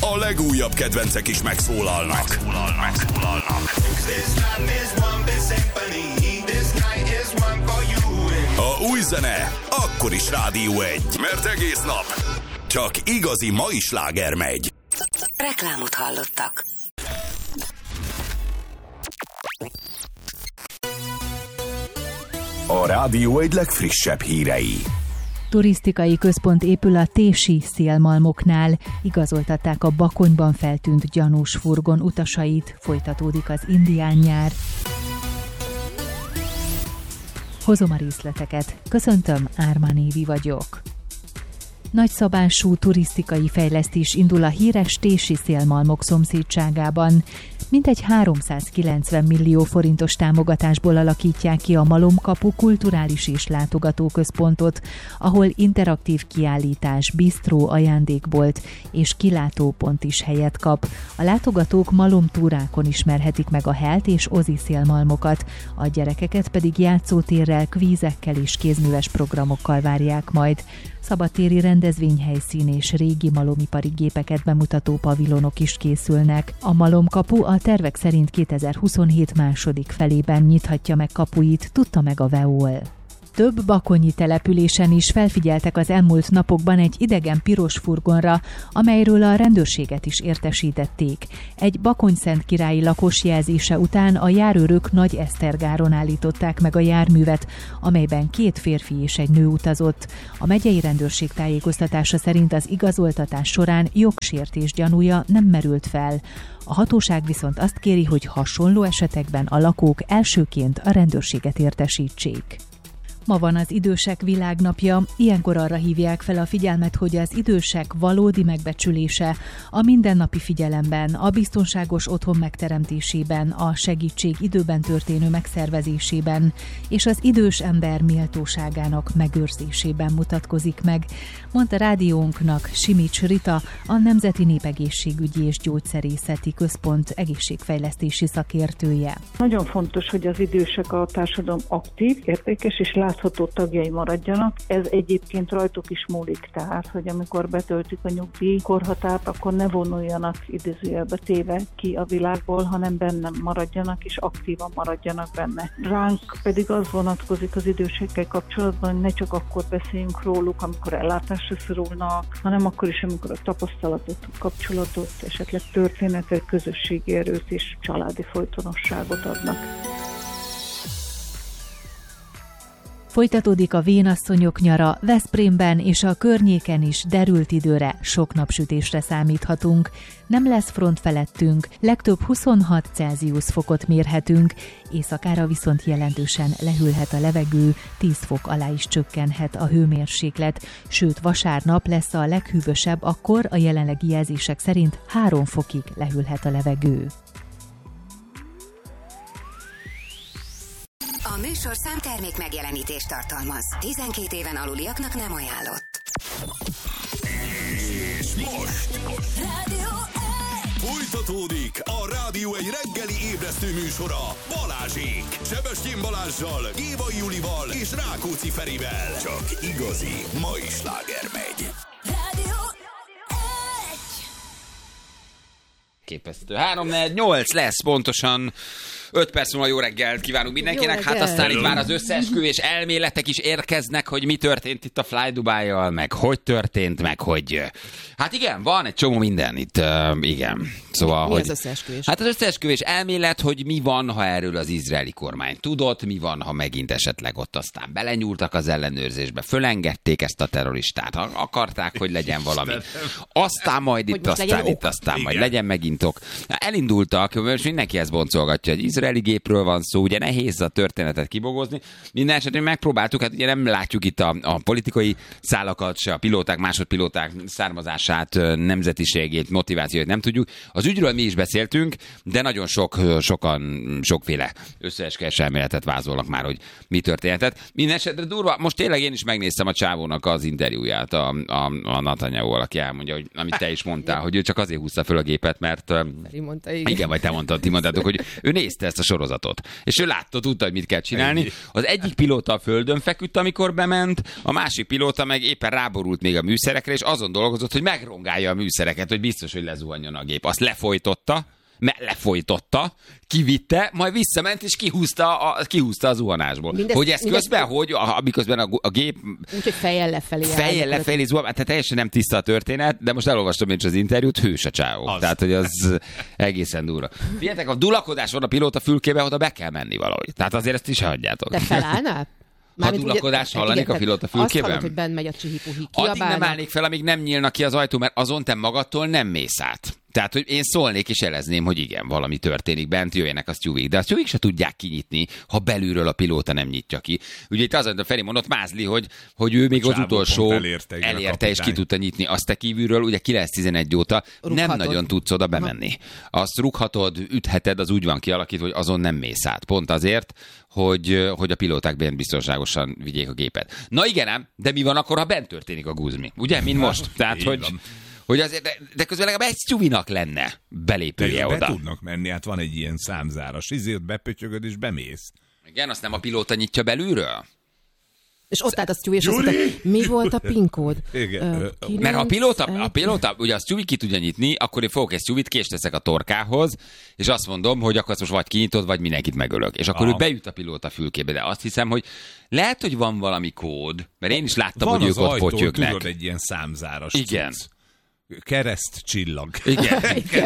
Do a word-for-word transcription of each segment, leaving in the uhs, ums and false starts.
a legújabb kedvencek is megszólalnak. Megszólalnak. Megszólalnak. A új zene akkor is Rádió egy, mert egész nap csak igazi mai sláger megy. Reklámot hallottak. A Rádió egy legfrissebb hírei. Turisztikai központ épül a tési szélmalmoknál. Igazoltatták a Bakonyban feltűnt gyanús furgon utasait. Folytatódik az indián nyár. Hozom a részleteket. Köszöntöm, Ármán Évi vagyok. Nagyszabású turisztikai fejlesztés indul a híres tési szélmalmok szomszédságában. Mintegy háromszázkilencven millió forintos támogatásból alakítják ki a Malomkapu kulturális és látogatóközpontot, ahol interaktív kiállítás, bisztró, ajándékbolt és kilátópont is helyet kap. A látogatók malomtúrákon ismerhetik meg a helt és ozi szélmalmokat, a gyerekeket pedig játszótérrel, kvízekkel és kézműves programokkal várják majd. Szabadtéri rendezvényhelyszín és régi malomipari gépeket bemutató pavilonok is készülnek. A Malomkapu a tervek szerint kétezer-huszonhét második felében nyithatja meg kapuit, tudta meg a vé e o el. Több bakonyi településen is felfigyeltek az elmúlt napokban egy idegen piros furgonra, amelyről a rendőrséget is értesítették. Egy bakonyszentkirályi lakos jelzése után a járőrök Nagy Esztergáron állították meg a járművet, amelyben két férfi és egy nő utazott. A megyei rendőrség tájékoztatása szerint az igazoltatás során jogsértés gyanúja nem merült fel. A hatóság viszont azt kéri, hogy hasonló esetekben a lakók elsőként a rendőrséget értesítsék. Ma van az Idősek Világnapja, ilyenkor arra hívják fel a figyelmet, hogy az idősek valódi megbecsülése a mindennapi figyelemben, a biztonságos otthon megteremtésében, a segítség időben történő megszervezésében és az idős ember méltóságának megőrzésében mutatkozik meg, mondta rádiónknak Simics Rita, a Nemzeti Népegészségügyi és Gyógyszerészeti Központ egészségfejlesztési szakértője. Nagyon fontos, hogy az idősek a társadalom aktív, értékes és látható tagjai maradjanak. Ez egyébként rajtuk is múlik, tehát, hogy amikor betöltik a nyugdíj korhatárt, akkor ne vonuljanak idézőjelbe téve ki a világból, hanem benne maradjanak és aktívan maradjanak benne. Ránk pedig az vonatkozik az idősekkel kapcsolatban, hogy ne csak akkor beszéljünk róluk, amikor ellátásra szorulnak, hanem akkor is, amikor a tapasztalatot, kapcsolatot, esetleg történetet, közösségi erőt és családi folytonosságot adnak. Folytatódik a vénasszonyok nyara, Veszprémben és a környéken is derült időre, sok napsütésre számíthatunk. Nem lesz front felettünk, legtöbb huszonhat Celsius fokot mérhetünk, éjszakára viszont jelentősen lehűlhet a levegő, tíz fok alá is csökkenhet a hőmérséklet, sőt vasárnap lesz a leghűvösebb, akkor a jelenlegi jelzések szerint három fokig lehűlhet a levegő. A műsorszám termék megjelenítést tartalmaz. tizenkét éven aluliaknak nem ajánlott. És most Rádió egy! folytatódik a Rádió egy reggeli ébresztő műsora Balázsék. Sebestyén Balázssal, Gévai Julival és Rákóczi Ferivel. Csak igazi mai sláger megy. Rádió egy! Képesztő. három négy nyolc lesz pontosan. öt perc múlva jó reggelt kívánunk mindenkinek. Hát aztán itt már az összeesküvés elméletek is érkeznek, hogy mi történt itt a Fly Dubai-jal, meg hogy történt, meg hogy... Hát igen, van egy csomó minden itt, uh, igen. Szóval, mi hogy... az összeesküvés? Hát az összeesküvés elmélet, hogy mi van, ha erről az izraeli kormány tudott, mi van, ha megint esetleg ott aztán belenyúltak az ellenőrzésbe, fölengedték ezt a terroristát, akarták, hogy legyen valami. Aztán majd itt, aztán itt, aztán majd legyen megint ok. Elindultak, most mindenki ezt boncolgatja, hogy izraeli gépről van szó, ugye nehéz a történetet kibogozni. Minden esetben megpróbáltuk, hát ugye nem látjuk itt a, a politikai szálakat, se a pilóták, másodpilóták származását, nemzetiségét, motivációt nem tudjuk. Az ügyről mi is beszéltünk, de nagyon sok, sokan, sokféle összeesküvés elméletet vázolnak már, hogy mi történhetett. Minden esetre durva, most tényleg én is megnéztem a csávónak az interjúját, a, a, a Netanyahu-val, aki elmondja, hogy amit te is mondtál, hogy ő csak azért húzta föl a gépet, mert... Mondta, igen. igen, vagy te mondtad, ti mondtátok, hogy ő nézte nézte ezt a sorozatot. És ő látta, tudta, hogy mit kell csinálni. Az egyik pilóta a földön feküdt, amikor bement, a másik pilóta meg éppen ráborult még a műszerekre, és azon dolgozott, hogy megrongálja a műszereket, hogy biztos, hogy lezuhanjon a gép. Azt lefolytotta, me- lefolytotta, kivitte, majd visszament, és kihúzta, a, kihúzta a zuhanásból. Mindez, hogy ez mindez, közben, hogy a, miközben a, a gép... Úgyhogy fejjel lefelé. Fejjel lefelé zuhan, tehát teljesen nem tiszta a történet, de most elolvastam én is az interjút, hős a csávó. Az. Tehát, hogy az egészen durva. Figyeljetek, a dulakodás van a pilóta fülkébe, oda be kell menni valahogy. Tehát azért ezt is hagyjátok. Te felállnál? Ha dulakodás hallanék a pilóta fülkében? Azt hallod, hogy benn megy a csihipuhi, addig nem állnék fel, amíg nem nyílnak ki az ajtó, mert azon te magadtól nem mész át. Tehát, hogy én szólnék és jelezném, hogy igen, valami történik bent, jöjjenek a sztjúvik. De a sztjúvik se tudják kinyitni, ha belülről a pilóta nem nyitja ki. Ugye itt az, hogy Feri mondott, Mázli, hogy, hogy ő még az utolsó elérte, igen, elérte és ki tudta nyitni. Azt te kívülről, ugye kilenc tizenegy óta rughatod. Nem nagyon tudsz oda bemenni. Azt rúghatod, ütheted, az úgy van kialakítva, hogy azon nem mész át. Pont azért, hogy, hogy a pilóták bent biztonságosan vigyék a gépet. Na igen ám, de mi van akkor, ha bent történik a guzmi? Ugye, mint most? Tehát, hogy... Hogy azért, de, de közben legalább egy sztjuvinak lenne belépője de oda. Be tudnak menni, hát van egy ilyen számzáras, izért bepötyögöd és bemész. Igen, azt nem a pilóta nyitja belülről? És ott állt a sztjuvi, és azt mondta, mi volt a PIN kód? Igen. Ö, Mert ha a pilóta, a pilóta, ugye a sztjuvi ki tudja nyitni, akkor én fogok egy sztjuvit, kést teszek a torkához, és azt mondom, hogy akkor most vagy kinyitod, vagy mindenkit megölök. És akkor aha. ő bejut a pilóta fülkébe, de azt hiszem, hogy lehet, hogy van valami kód, mert én is láttam, van hogy ők ott potyöknek. Tudod, egy ilyen számzáras igen. Cucc. Kereszt csillag. Igen.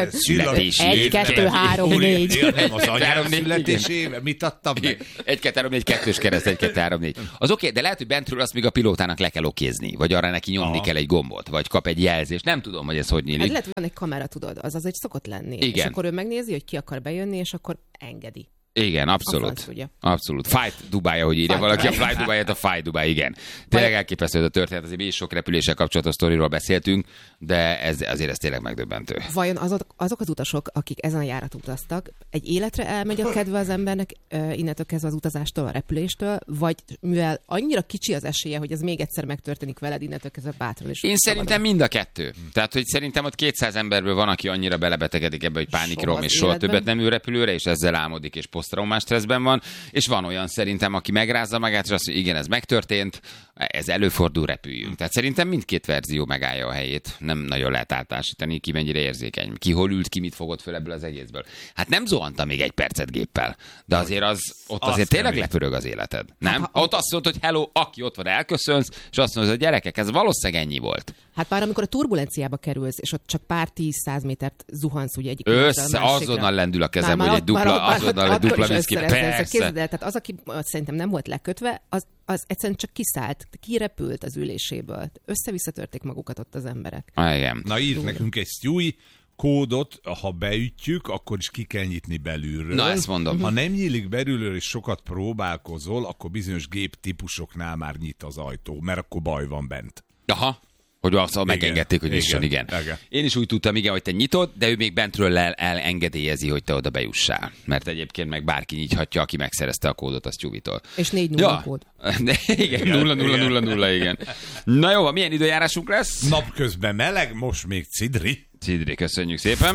Egy, kettő, három, négy. Nem az anyám születésével. Mit adtam meg? Egy, kettő, három, négy, kettős kereszt, egy, kettő, három, négy. Az oké, de lehet, hogy bentről azt még a pilótának le kell okézni, vagy arra neki nyomni aha. kell egy gombot, vagy kap egy jelzést. Nem tudom, hogy ez hogy nyílik. Hát lehet, hogy van egy kamera, tudod, az az egy szokott lenni. Igen. És akkor ő megnézi, hogy ki akar bejönni, és akkor engedi. Igen, abszolút. Abszolút. Fight Dubai, ahogy írja valaki, a Fly Dubai-et a Fight Dubai, igen. Tényleg elképesztő ez a történet, azért mi is sok repüléssel kapcsolatos sztoriról beszéltünk, de ez, azért ez tényleg megdöbbentő. Vajon azok, azok az utasok, akik ezen a járat utaztak, egy életre elmegy a kedve az embernek uh, innentől kezdve az utazástól, a repüléstől, vagy mivel annyira kicsi az esélye, hogy ez még egyszer megtörténik veled, innentől kezdve bátran is. Én szerintem mind a kettő. Tehát, hogy szerintem ott kétszáz emberből van, aki annyira belebetegedik ebbe, hogy pánikrom, és soha többet nem ül repülőre, és ezzel álmodik, és posztraumás stresszben van, és van olyan szerintem, aki megrázza magát, és azt mondja, igen, ez megtörtént, ez előfordul, repüljünk. Tehát szerintem mindkét verzió megállja a helyét. Nem nagyon lehet átásítani, ki mennyire érzékeny. Ki hol ült, ki mit fogott föl ebből az egészből. Hát nem zuhantam még egy percet géppel, de azért az, ott azért azt tényleg lepörög az életed. Nem? Ha, ott azt mondod, hogy hello, aki ott van, elköszönsz, és azt mondod, hogy gyerekek, ez valószínűleg ennyi volt. Hát már amikor a turbulenciába kerülsz, és ott csak pár tíz-száz métert zuhansz, ugye egyik össze, azonnal lendül a kezem, hogy egy dupla, azonnal egy dupla viszki. Persze. Tehát az, aki szerintem nem volt lekötve, az, az egyszerűen csak kiszállt, kirepült az üléséből. Össze-visszatörték magukat ott az emberek. Ah, igen. Na ír nekünk egy sztjúi kódot, ha beütjük, akkor is ki kell nyitni belülről. Na, ezt mondom. Ha nem nyílik belülről, és sokat próbálkozol, akkor bizonyos géptípusoknál már nyit az ajtó, mert akkor baj van bent. Aha. Hogy azt megengedték, hogy nyisson, igen. igen. igen. Én is úgy tudtam, igen, hogy te nyitod, de ő még bentről el, elengedélyezi, hogy te oda bejussál. Mert egyébként meg bárki nyithatja, aki megszerezte a kódot a sztjúvitól. És négy nulla ja. kód. De igen, nulla nulla nulla nulla, igen. Na jó, milyen időjárásunk lesz? Napközben meleg, most még cidri. Cidri, köszönjük szépen.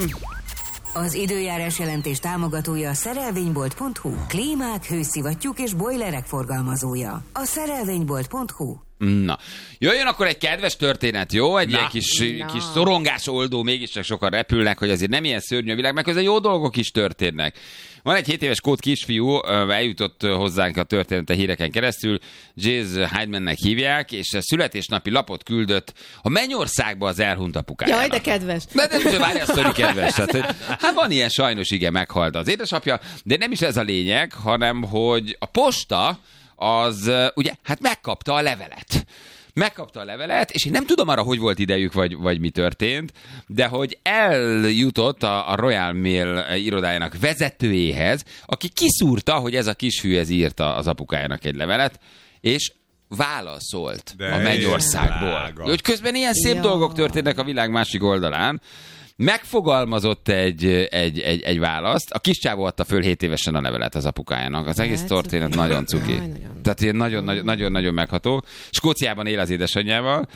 Az időjárás jelentés támogatója a szerelvénybolt pont hu. Klímák, hőszivattyúk és bojlerek forgalmazója. A szerelvénybolt pont hu. Na, jöjjön akkor egy kedves történet, jó? Egy Na. ilyen kis, kis szorongás oldó, mégiscsak sokan repülnek, hogy azért nem ilyen szörnyű a világ, mert közben jó dolgok is történnek. Van egy hét éves kód kisfiú, eljutott hozzánk a története híreken keresztül, Jace Heidmannek hívják, és a születésnapi lapot küldött a Mennyországba az elhunyt apukájának. Jaj, de kedves. De nem is várja, a sztori kedves. Tehát, hát van ilyen, sajnos igen, meghalt az édesapja, de nem is ez a lényeg, hanem hogy a posta az ugye, hát megkapta a levelet. Megkapta a levelet, és én nem tudom arra, hogy volt idejük, vagy, vagy mi történt, de hogy eljutott a, a Royal Mail irodájának vezetőjéhez, aki kiszúrta, hogy ez a kisfiú ez írta az apukájának egy levelet, és válaszolt de a Mennyországból. Hogy közben ilyen szép ja. dolgok történnek a világ másik oldalán. Megfogalmazott egy, egy, egy, egy választ. A kis csávó adta föl hét évesen a levelet az apukájának. Az egész történet nagyon cuki. Tehát ilyen nagyon-nagyon megható. Skóciában él az édesanyjával,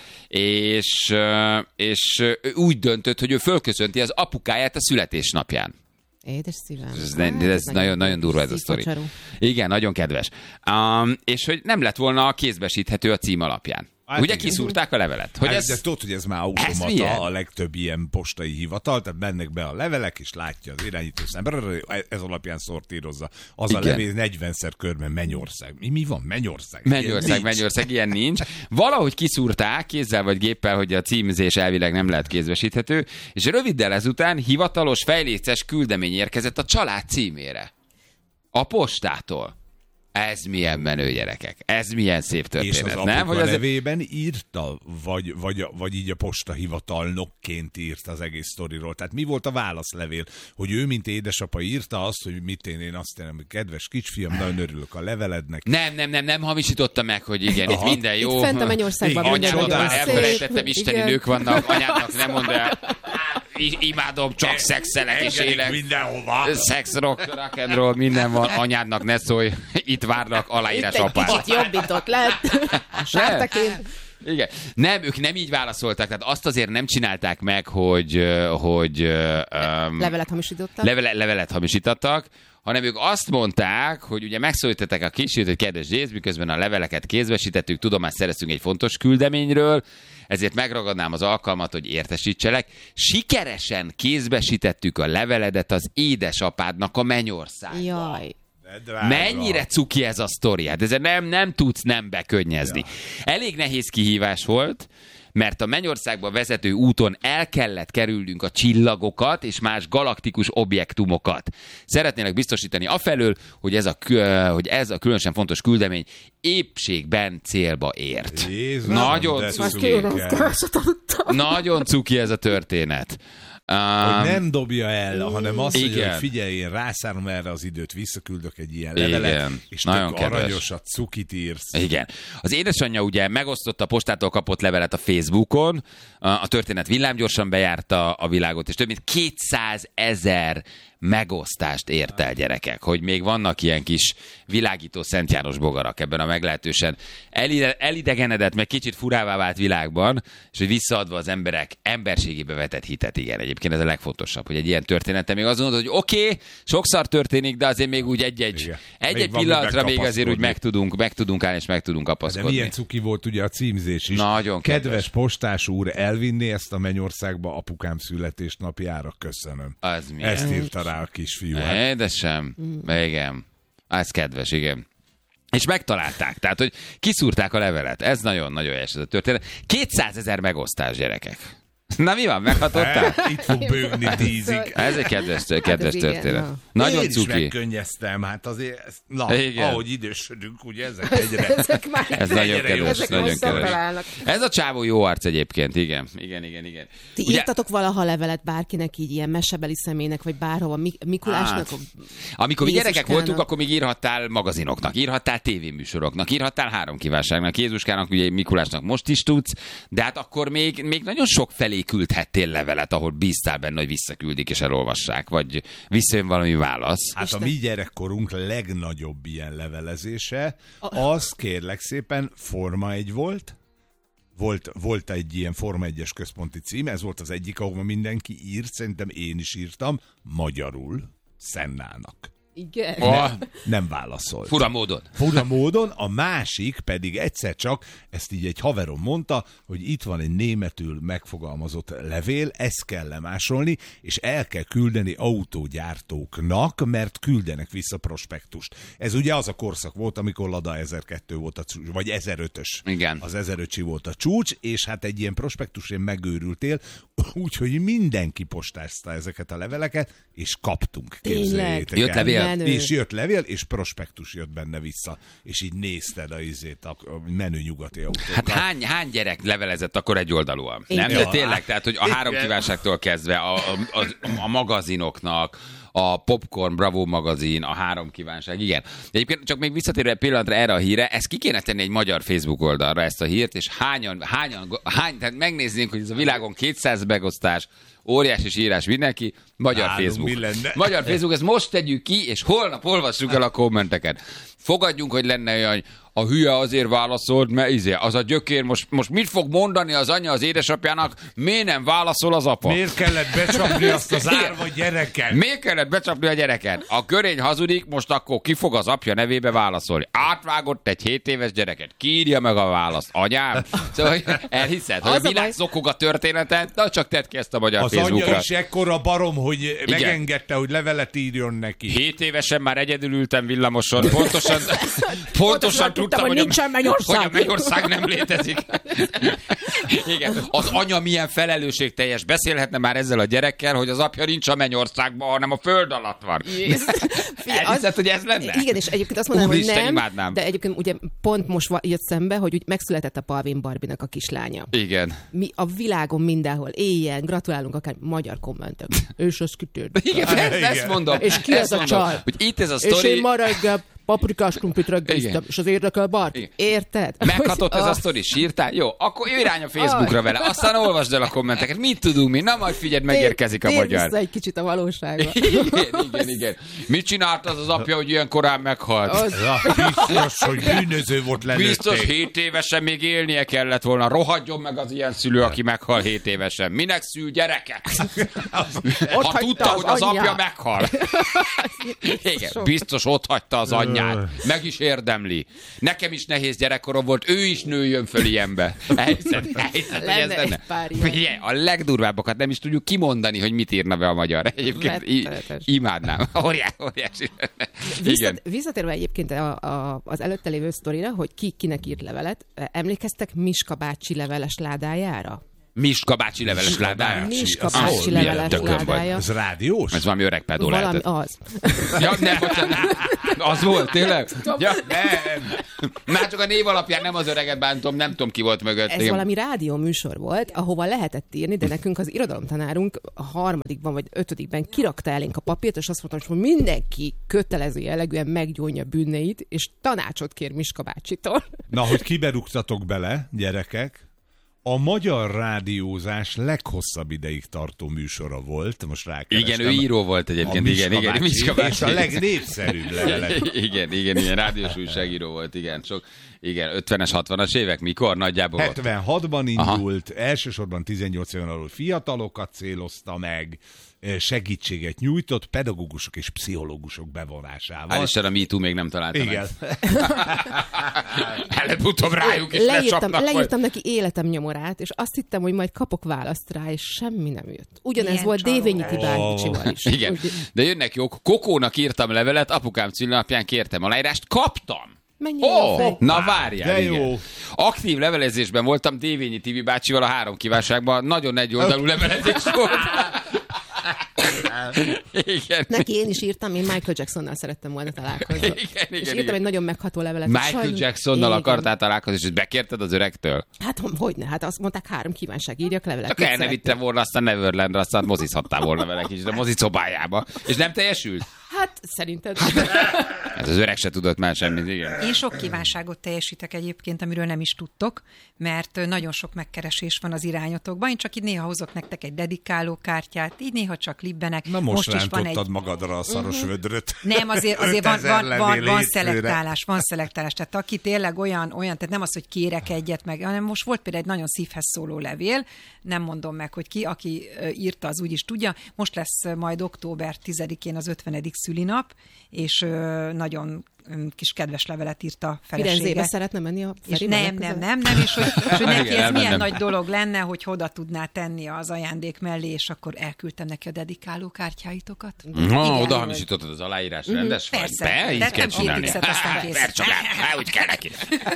és, és úgy döntött, hogy ő fölköszönti az apukáját a születésnapján. Édes szívem. Ez, ne, ez, ez nagyon, nagyon durva ez a sztori. Igen, nagyon kedves. Um, és hogy nem lett volna kézbesíthető a cím alapján. Hát ugye igen. Kiszúrták a levelet. Hogy hát, ez, de tudod, hogy ez már automata, a legtöbb ilyen postai hivatal, tehát mennek be a levelek, és látja az irányító szám, ez alapján szortírozza. Az igen. A levél negyvenszer körben Mennyország. Mi, mi van? Mennyország? Mennyország, Mennyország, ilyen nincs. Valahogy kiszúrták kézzel vagy géppel, hogy a címzés elvileg nem lehet kézbesíthető, és röviddel ezután hivatalos fejléces küldemény érkezett a család címére. A postától. Ez milyen menő, gyerekek. Ez milyen szép történet. És az apuka nem? Hogy az levében írta, vagy, vagy, vagy így a postahivatalnokként írta az egész sztoriról. Tehát mi volt a válaszlevél? Hogy ő, mint édesapa írta azt, hogy mit én, én azt mondom, hogy kedves kisfiam, nagyon örülök a levelednek. Nem, nem, nem, nem hamisította meg, hogy igen, aha. Itt minden jó. Itt fent a Mennyországban anyámot már elfelejtettem, isteni igen. Nők vannak, anyádnak nem mondd el. Imádom, csak szexelek és élek. Mindenhova. Szex, rock, rock and roll, minden van. Anyádnak ne szólj. Itt várnak, aláírás apát. Itt jobbított lett. A sártaként. Igen. Nem, ők nem így válaszoltak, tehát azt azért nem csinálták meg, hogy... hogy um, levelet hamisítottak. Levele, levelet hamisítottak, hanem ők azt mondták, hogy ugye megszólították a kicsit, hogy kedves Jézus, miközben a leveleket kézbesítettük, tudomást szereztünk egy fontos küldeményről, ezért megragadnám az alkalmat, hogy értesítselek. Sikeresen kézbesítettük a leveledet az édesapádnak a Mennyországba. Jaj. Mennyire cuki ez a sztori? Hát ezzel nem, nem tudsz nem bekönyezni. Ja. Elég nehéz kihívás volt, mert a Mennyországba vezető úton el kellett kerülnünk a csillagokat és más galaktikus objektumokat. Szeretnének biztosítani afelől, hogy ez a, hogy ez a különösen fontos küldemény épségben célba ért. Jézus, nagyon cuki. Nagyon cuki ez a történet. Um, hogy nem dobja el, hanem azt igen. mondja, hogy figyelj, én rászállom erre az időt, visszaküldök egy ilyen levelet, igen. és nagyon tök aranyosat, cukit írsz. Igen. Az édesanyja ugye megosztotta a postától kapott levelet a Facebookon, a történet villámgyorsan bejárta a világot, és több mint kétszázezer megosztást ért el, gyerekek, hogy még vannak ilyen kis világító Szent János bogarak ebben a meglehetősen elidegenedett, meg kicsit furává vált világban, és hogy visszaadva az emberek emberségébe vetett hitet, igen, egyébként ez a legfontosabb, hogy egy ilyen története még azt mondod, hogy oké, okay, sokszor történik, de azért még úgy egy-egy, egy-egy pillanatra még azért úgy meg tudunk, meg tudunk állni, és meg tudunk kapaszkodni. De milyen cuki volt ugye a címzés is. Nagyon kedves. Kedves postás úr, elvinni ezt a Mennyországba apukám születésnapjára, köszönöm. Az milyen? Ezt írta rá a kisfiú. Édesem, igen. Ez kedves, igen. És megtalálták, tehát, hogy kiszúrták a levelet. Ez nagyon-nagyon helyes ez a történet. kétszázezer megosztás, gyerekek. Na mi van, meghatottál? Itt fog bőgni tízig. Ez egy kedves, kedves hát történet. Igen, nagyon én cuki. Én is megkönnyeztem, hát azért, na, igen. Ahogy idősödünk, ugye ezek egyre. ezek már ez egyre nagyon kedves, ezek nagyon kedves. Ez a csávó jó arc egyébként, igen, igen, igen, igen. Ti ugye, írtatok valaha levelet bárkinek így ilyen mesebeli személynek, vagy bárhova, Mik- Mikulásnak? Hát, amikor mi gyerekek voltunk, akkor még írhattál magazinoknak, írhattál tévéműsoroknak, írhattál Három kívánságnak, Jézuskának, ugye Mikulásnak most is tudsz, de hát akkor még, még nagyon sok felé küldhettél levelet, ahol bíztál benne, hogy visszaküldik és elolvassák, vagy visszajön valami válasz. Hát Isten. A mi gyerekkorunk legnagyobb ilyen levelezése, az kérlek szépen Forma egy volt, volt, volt egy ilyen Forma egyes központi cím, ez volt az egyik, ahol mindenki írt, szerintem én is írtam, magyarul, Szennának. Igen. Nem, nem válaszolt. Fura módon. Fura módon, a másik pedig egyszer csak, ezt így egy haverom mondta, hogy itt van egy németül megfogalmazott levél, ezt kell lemásolni, és el kell küldeni autógyártóknak, mert küldenek vissza prospektust. Ez ugye az a korszak volt, amikor Lada ezerkettő volt a csúcs, vagy ezerötös. Igen. Az ezerötös volt a csúcs, és hát egy ilyen prospektusén megőrültél, úgyhogy mindenki postázta ezeket a leveleket, és kaptunk. Képzeljétek el. Jött levél. Menő. És jött levél, és prospektus jött benne vissza. És így nézted a, izét, a menő nyugati autókat. Hát hány, hány gyerek levelezett akkor egy oldalúan? Nem? Ja, tényleg, tehát, hogy a Három kívánságtól kezdve a, a, a, a magazinoknak, a Popcorn, Bravo magazin, a Három kívánság, igen. Egyébként csak még visszatérve egy pillanatra erre a híre, ezt ki kéne tenni egy magyar Facebook oldalra, ezt a hírt, és hányan, hányan, hány, tehát megnéznénk, hogy ez a világon kétszáz megosztás, óriási írás mindenki, magyar Nálunk Facebook. mi lenne? Magyar Facebook, ezt most tegyük ki, és holnap olvassuk el a kommenteket. Fogadjunk, hogy lenne olyan, a hülye azért válaszolt, mert izé, az a gyökér, most, most mit fog mondani az anya az édesapjának, miért nem válaszol az apa? Miért kellett becsapni azt az árva gyereket? Miért kellett becsapni a gyereket? A körény hazudik, most akkor ki fog az apja nevébe válaszolni? Átvágott egy hét éves gyereket. Ki írja meg a választ? Anyám? Szóval elhiszed, hogy Az a a világ baj- zokog a történetet? Na csak tedd ki ezt a magyar Az Facebookra. anyja is ekkora barom, hogy megengedte, hogy levelet írjon neki. Hét évesen már egyedül ültem villamoson. Pontosan, pontosan tudtam, hogy, hogy a, nincsen Mennyország. hogy a Mennyország nem létezik. Igen. Az anya milyen felelősségteljes. Beszélhetne már ezzel a gyerekkel, hogy az apja nincs a Mennyországban, hanem a föld alatt van. Elhiszed, hogy ez lenne? Igen, és egyébként azt mondanám, hogy Úristen, nem, imádnám. de egyébként ugye pont most va- jött szembe, hogy úgy megszületett a Palvin Barbinak a kislánya. Igen. Mi a világon mindenhol, éjjel, gratulálunk akár magyar kommentek. És az kitört. Igen, ezt, Igen. ezt mondom. És ki ezt ez a mondom, csaj? hogy itt ez a És sztori... én ma reggel paprikás krumplit Igen. reggeliztem, és az érdekel Barbi. Igen. Érted? Meghatott ez a Ah. sztori, sírtál? Jó, akkor ő irány a Facebookra vele, aztán olvasd el a kommenteket. Mit tudunk mi? Na majd figyeld, megérkezik a Tér magyar. vissza egy kicsit a valóságba. Igen, igen, igen. Mit csinált az az apja, hogy ilyen korán meghalt? Az, Ja, biztos, hogy bűnöző volt lelőtték. Biztos hét évesen még élnie kellett volna. Rohadjon meg az ilyen szülő, aki meghal hét évesen. Minek szül gyereket? Ott Ha hagyta tudta, az hogy az apja anyját. meghal. Igen, biztos ott hagyta az anyját. Meg is érdemli. Nekem is nehéz gyerekkorom volt, ő is nőjön föl ilyenbe. Elhiszed, elhiszed, hogy ez Lenne lenne? egy pár ilyen. Figyelj, a legdurvábbakat nem is tudjuk kimondani, hogy mit írna be a magyar. Egyébként i- Rettenetes. imádnám. Óriási, óriási lenne. Igen. Visszat, visszatérve egyébként a, a, az előtte lévő sztorira, hogy ki kinek írt levelet, emlékeztek Miska bácsi leveles ládájára? Miska bácsi leveles ládája. Miska az bácsi hol? leveles Milyen tökön vagy? ládája. Ez rádiós? Ez valami öreg pedó Valami lehetett. az. Ja, nem, bocsánat. Az volt, tényleg? Ja, Nem. már csak a név alapján nem az öreget bántom, nem tudom ki volt mögött. Ez valami rádió műsor volt, ahova lehetett írni, de nekünk az irodalomtanárunk a harmadikban vagy ötödikben kirakta elénk a papírt, és azt mondta, hogy mindenki kötelező jellegűen meggyónja bűneit, és tanácsot kér Miska bácsitól. Na, hogy kiberúgtatok bele, gyerekek, a magyar rádiózás leghosszabb ideig tartó műsora volt. Most rákerestem. Igen, ő író volt egyébként, A igen, Miska igen, bácsi, Miska bácsi. És a legnépszerűbb levelek. Igen, igen, igen, rádiós újságíró volt, igen, sok, igen, ötvenes, hatvanas évek, mikor nagyjából? hetvenhatban indult, Aha. elsősorban tizennyolc éven alul fiatalokat célozta meg, segítséget nyújtott pedagógusok és pszichológusok bevonásával. Hál' Isten, a MeToo még nem találta Igen. meg. Előbb-utóbb rájuk is Leírtam, lecsapnak. leírtam neki életem nyomorát, és azt hittem, hogy majd kapok választ rá, és semmi nem jött. Ugyanez Milyen volt csalódás. Dévényi Tibár is. Igen, Úgy- de jönnek jók. Kokónak írtam levelet, apukám szülinapján kértem aláírást, kaptam. Mennyi Ó, jó fej. oh, na várjál, de igen. jó. Aktív levelezésben voltam Dévényi Tibi bácsival a három kívánságban, nagyon egy oldalú levelezés volt. Igen. Neki én is írtam, én Michael Jacksonnal szerettem volna találkozni. Igen, és igen, írtam igen. egy nagyon megható levelet. Michael Sajnos- Jacksonnal Igen. akartál találkozni, és bekérted az öregtől? Hát hogyne, hát azt mondták, három kívánság, írjak levelet. Csak Mit el ne szeretnél? vittem volna azt a Neverlandre, aztán mozizhattál volna vele kicsit a mozicobájába. És nem teljesült? Hát szerinted. Hát az öreg se tudott már semmit, igen. Én sok kívánságot teljesítek egyébként, amiről nem is tudtok, mert nagyon sok megkeresés van az irányotokban. Én csak így néha hozok nektek egy dedikáló kártyát, így néha csak libbenek. Na most, is van rántottad egy... magadra a szaros vödröt. Nem, azért, azért van, ötezer van, van, levél van hétfőre. szelektálás, van szelektálás. Tehát aki tényleg olyan, olyan, tehát nem az, hogy kérek egyet meg, hanem most volt például egy nagyon szívhez szóló levél, nem mondom meg, hogy ki, aki ö, írta, az úgyis tudja. Most lesz ö, majd október tizedikén az ötvenedik szülinap, és ö, nagyon ö, kis kedves levelet írt a Firenzébe felesége. szeretne menni a És Ferivel nem, legközelebb? nem, nem, nem, és hogy, és hogy neki Igen, ez milyen elmennem. nagy dolog lenne, hogy oda tudná tenni az ajándék mellé, és akkor elküldtem neki a dedikáló kártyáitokat. Na, Igen. oda hamisítottad az aláírás, rendes vagy? Persze, Be, így de kell nem csinálni. Félixet, aztán kész. Perc csodát, hát, úgy kell neki.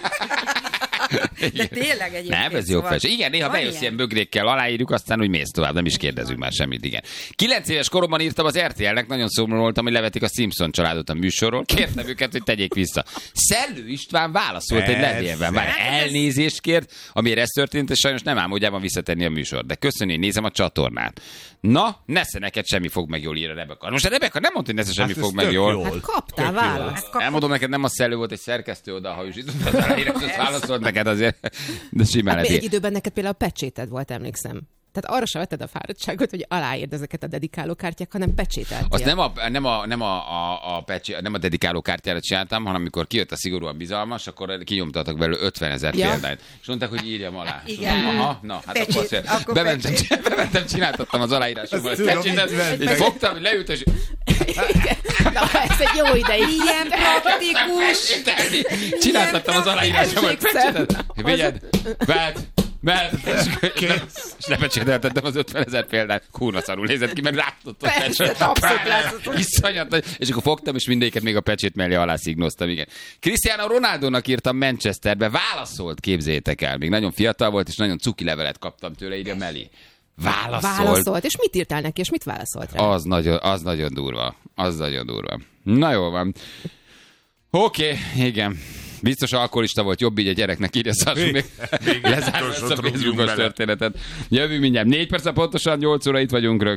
De tényleg egyébként. Nem, ez jó szóval felső. Igen, néha van bejössz ilyen bögrékkel, aláírjuk, aztán úgy mész tovább, nem is kérdezünk már semmit, igen. Kilenc éves koromban írtam az er té el-nek, nagyon szomorú voltam, hogy levetik a Simpson családot a műsorról. Kértem őket, hogy tegyék vissza. Szellő István válaszolt egy Persze. levélben, már elnézést kért, amire ez történt, és sajnos nem álmodjában visszatenni a műsor. De köszönni, nézem a csatornát. Na, nesze neked semmi fog meg jól, ír a Rebeka. Most a Rebeka nem mondta, hogy nesze semmi Hát ez fog meg tök jól. jól. Hát kaptál Tök jó. választ. Elmondom neked, nem a Szellő volt, egy szerkesztő oda, ha is válaszolt neked azért, de simán Hát lehet. még egy időben neked például a pecséted volt, emlékszem. Tehát arra se vetted a fáradtságot, hogy aláírd ezeket a dedikálókártyák, hanem pecsételtél. Azt nem a, nem a, nem a, a, a, pecsé, nem a dedikálókártyára csináltam, hanem amikor kijött a szigorúan bizalmas, akkor kinyomtattak belőle ötvenezer ja. példányt. És mondták, hogy írjam alá. Igen. Aha, na, hát Pecsét, akkor, akkor bementem, bementem, csináltattam az aláírásomat, és fogtam, leült, és... Na, ez egy jó ideig. Ilyen praktikus. Csináltattam az aláírásomat, pecsétet. Vigyed, vedd, vedd, és lepecsételtettem az ötvenezer példányt. Kurva szarul nézett ki, mert látott a pecsétet. Iszonyat, és akkor fogtam, és mindegyiket még a pecsét mellé alá szignoztam, igen. Cristiano Ronaldónak írtam Manchesterbe, válaszolt, képzétek el. Még nagyon fiatal volt, és nagyon cuki levelet kaptam tőle, írja Meli. Válaszolt. Válaszolt. És mit írtál neki, és mit válaszolt rá? Az nagyon, az nagyon durva. Az nagyon durva. Na jól van. Oké, okay, igen. Biztos alkoholista volt, jobb így a gyereknek, írja Szarsu, még lezárva ezt a Facebookos történetet. Jövünk mindjárt. Négy perc pontosan, nyolc óra itt vagyunk rögtön.